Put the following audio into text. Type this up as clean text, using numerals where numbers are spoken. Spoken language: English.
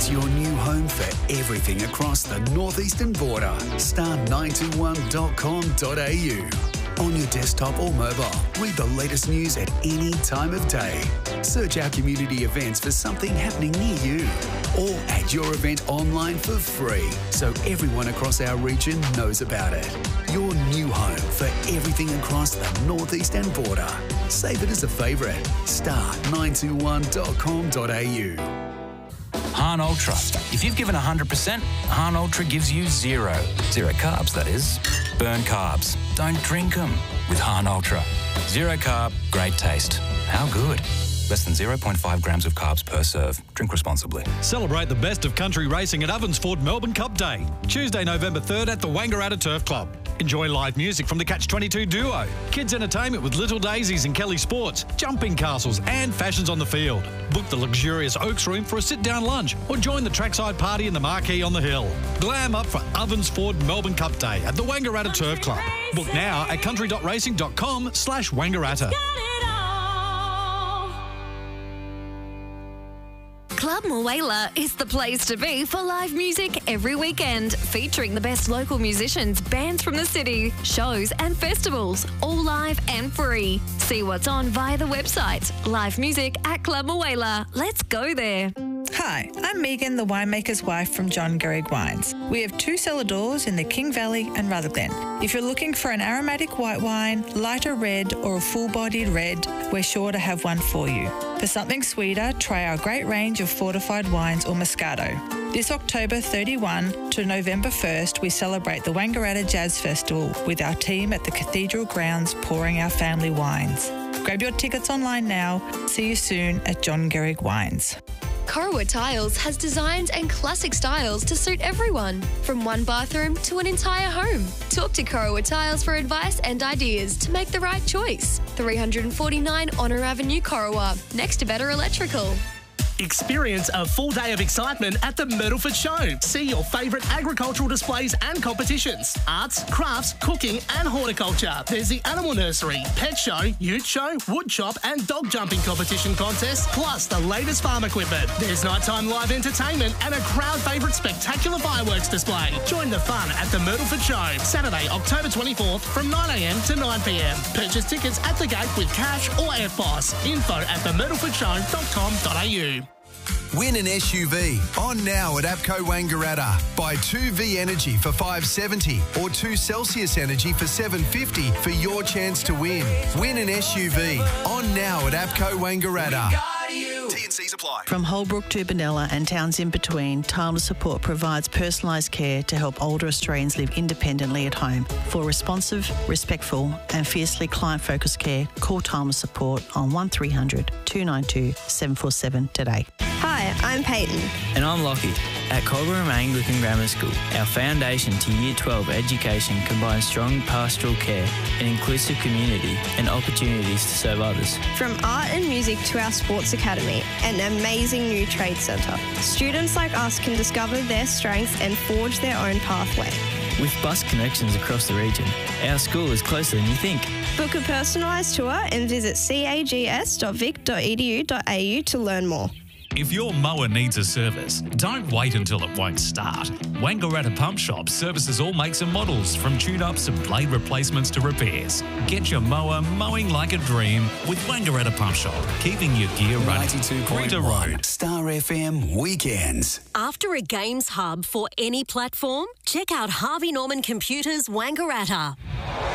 It's your new home for everything across the northeastern border. Star921.com.au. On your desktop or mobile, read the latest news at any time of day. Search our community events for something happening near you. Or add your event online for free so everyone across our region knows about it. Your new home for everything across the northeastern border. Save it as a favourite. Star921.com.au. Hahn Ultra. If you've given 100%, Hahn Ultra gives you zero. Zero carbs, that is. Burn carbs. Don't drink them with Hahn Ultra. Zero carb, great taste. How good? Less than 0.5 grams of carbs per serve. Drink responsibly. Celebrate the best of country racing at Ovansford Melbourne Cup Day. Tuesday, November 3rd at the Wangaratta Turf Club. Enjoy live music from the Catch-22 duo, kids entertainment with Little Daisies and Kelly Sports, jumping castles and fashions on the field. Book the luxurious Oaks Room for a sit-down lunch or join the trackside party in the marquee on the hill. Glam up for Ovansford Melbourne Cup Day at the Wangaratta Turf Club. Book now at country.racing.com/Wangaratta. Club Muela is the place to be for live music every weekend, featuring the best local musicians, bands from the city, shows and festivals, all live and free. See what's on via the website. Live music at Club Muela. Let's go there. Hi, I'm Megan, the winemaker's wife from John Gehrig Wines. We have 2 cellar doors in the King Valley and Rutherglen. If you're looking for an aromatic white wine, lighter red or a full-bodied red, we're sure to have one for you. For something sweeter, try our great range of fortified wines or Moscato. This October 31 to November 1st, we celebrate the Wangaratta Jazz Festival with our team at the Cathedral Grounds pouring our family wines. Grab your tickets online now. See you soon at John Gehrig Wines. Corowa Tiles has designs and classic styles to suit everyone, from one bathroom to an entire home. Talk to Corowa Tiles for advice and ideas to make the right choice. 349 Honor Avenue, Corowa, next to Better Electrical. Experience a full day of excitement at the Myrtleford Show. See your favourite agricultural displays and competitions, arts, crafts, cooking and horticulture. There's the Animal Nursery, Pet Show, Ute Show, Wood Chop and Dog Jumping Competition contest, plus the latest farm equipment. There's nighttime live entertainment and a crowd favourite spectacular fireworks display. Join the fun at the Myrtleford Show, Saturday, October 24th from 9am to 9pm. Purchase tickets at the gate with cash or EFTPOS. Info at themyrtlefordshow.com.au. Win an SUV on now at APCO Wangaratta. Buy 2V Energy for $570 or 2 Celsius Energy for $750 for your chance to win. Win an SUV on now at APCO Wangaratta. T&Cs apply. From Holbrook to Benalla and towns in between, Timeless Support provides personalised care to help older Australians live independently at home. For responsive, respectful and fiercely client-focused care, call Timeless Support on 1300 292 747 today. Hi, I'm Peyton. And I'm Lockie. At Culverham Anglican Grammar School, our foundation to Year 12 education combines strong pastoral care, an inclusive community and opportunities to serve others. From art and music to our sports academy, an amazing new trade centre. Students like us can discover their strengths and forge their own pathway. With bus connections across the region, our school is closer than you think. Book a personalised tour and visit cags.vic.edu.au to learn more. If your mower needs a service, don't wait until it won't start. Wangaratta Pump Shop services all makes and models, from tune-ups and blade replacements to repairs. Get your mower mowing like a dream with Wangaratta Pump Shop, keeping your gear running. 92.1 Star FM Weekends. After a games hub for any platform, check out Harvey Norman Computers Wangaratta.